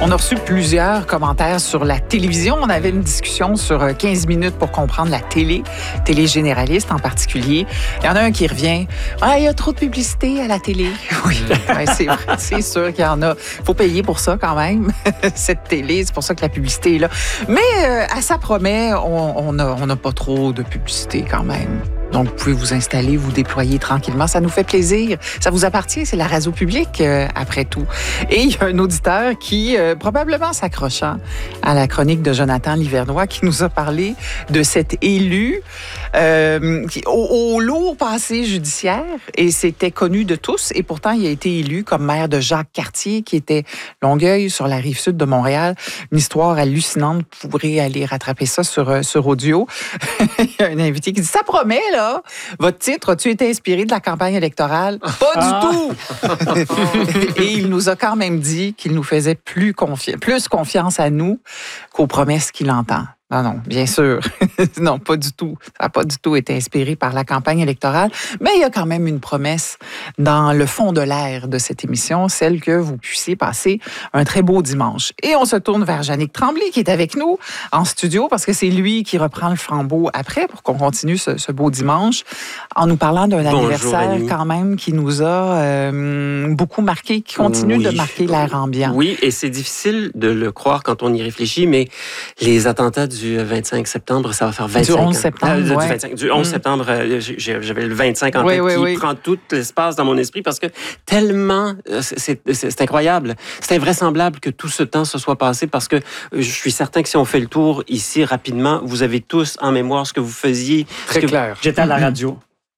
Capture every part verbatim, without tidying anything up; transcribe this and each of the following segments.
On a reçu plusieurs commentaires sur la télévision. On avait une discussion sur quinze minutes pour comprendre la télé, télé généraliste en particulier. Il y en a un qui revient. Ah, il y a trop de publicité à la télé. Oui, ouais, c'est vrai, c'est sûr qu'il y en a. Il faut payer pour ça quand même, cette télé. C'est pour ça que la publicité est là. Mais euh, à ça promet, on n'a on a pas trop de publicité quand même. Donc, vous pouvez vous installer, vous déployer tranquillement. Ça nous fait plaisir. Ça vous appartient, c'est la radio publique, euh, après tout. Et il y a un auditeur qui, euh, probablement s'accrochant à la chronique de Jonathan Livernois, qui nous a parlé de cet élu euh, qui, au, au lourd passé judiciaire. Et c'était connu de tous. Et pourtant, il a été élu comme maire de Jacques-Cartier, qui était Longueuil, sur la rive sud de Montréal. Une histoire hallucinante. Vous pourrez aller rattraper ça sur, sur audio. Il y a un invité qui dit, ça promet, là. Votre titre, as-tu été inspiré de la campagne électorale? Pas ah. du tout! Et il nous a quand même dit qu'il nous faisait plus, confi- plus confiance à nous qu'aux promesses qu'il entend. Non, non, bien sûr. Non, pas du tout. Ça n'a pas du tout été inspiré par la campagne électorale. Mais il y a quand même une promesse dans le fond de l'air de cette émission, celle que vous puissiez passer un très beau dimanche. Et on se tourne vers Yannick Tremblay, qui est avec nous en studio, parce que c'est lui qui reprend le flambeau après pour qu'on continue ce, ce beau dimanche, en nous parlant d'un Bonjour, anniversaire Annie. Quand même qui nous a euh, beaucoup marqué, qui continue oui. de marquer l'air ambiant. Oui, et c'est difficile de le croire quand on y réfléchit, mais les attentats du du vingt-cinq septembre, ça va faire vingt-cinq ans. Du onze septembre, euh, ouais. du, vingt-cinq, du onze septembre, euh, j'avais le vingt-cinq en oui, tête oui, qui oui. prend tout l'espace dans mon esprit parce que tellement, c'est, c'est, c'est incroyable. C'est invraisemblable que tout ce temps se soit passé parce que je suis certain que si on fait le tour ici rapidement, vous avez tous en mémoire ce que vous faisiez. Très clair. Que... J'étais à la radio.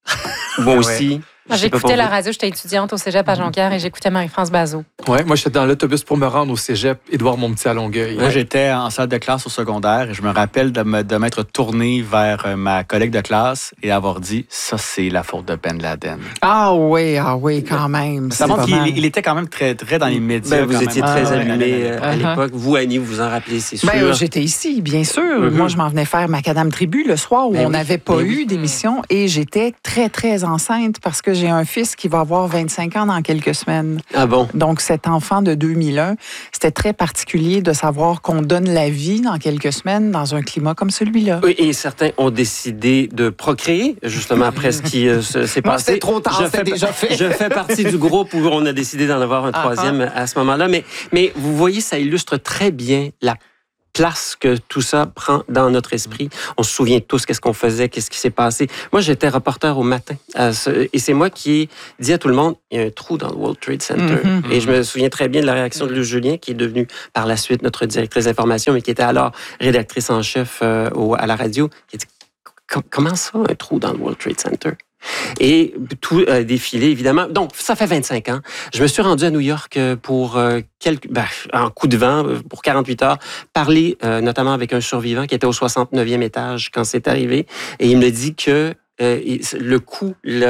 Moi aussi. Ouais. Moi, j'écoutais la radio, j'étais étudiante au cégep à Jonquière et j'écoutais Marie-France Bazot. Oui, moi, j'étais dans l'autobus pour me rendre au cégep Édouard-Montpetit à Longueuil. Moi, j'étais en salle de classe au secondaire et je me rappelle de, me, de m'être tourné vers ma collègue de classe et avoir dit « Ça, c'est la faute de Ben Laden ». Ah oui, ah oui, quand même. Ça montre qu'il il était quand même très, très dans les médias. Ben, vous étiez même. très ah, allumé ouais. à l'époque. Vous, Annie, vous vous en rappelez, c'est sûr. Ben, j'étais ici, bien sûr. Mm-hmm. Moi, je m'en venais faire Macadam Tribu le soir où ben on n'avait oui, pas ben eu oui. d'émission et j'étais très, très enceinte parce que j'ai un fils qui va avoir vingt-cinq ans dans quelques semaines. Ah bon? Donc, cet enfant de deux mille un, c'était très particulier de savoir qu'on donne la vie dans quelques semaines dans un climat comme celui-là. Oui, et certains ont décidé de procréer, justement, après ce qui euh, s'est passé. C'était trop tard, je c'était fais, déjà fait. Je fais partie du groupe où on a décidé d'en avoir un troisième uh-huh. à ce moment-là. Mais, mais vous voyez, ça illustre très bien la place que tout ça prend dans notre esprit. On se souvient tous qu'est-ce qu'on faisait, qu'est-ce qui s'est passé. Moi, j'étais reporter au matin. Ce, et c'est moi qui ai dit à tout le monde, il y a un trou dans le World Trade Center. Mm-hmm. Et je me souviens très bien de la réaction de Luce Julien, qui est devenue par la suite notre directrice d'information, mais qui était alors rédactrice en chef euh, au, à la radio, qui a dit, comment ça, un trou dans le World Trade Center? Et tout a défilé, évidemment. Donc, ça fait vingt-cinq ans. Je me suis rendu à New York pour euh, quelques, ben, en coup de vent, pour quarante-huit heures, parler euh, notamment avec un survivant qui était au soixante-neuvième étage quand c'est arrivé. Et il me dit que euh, le coup, le,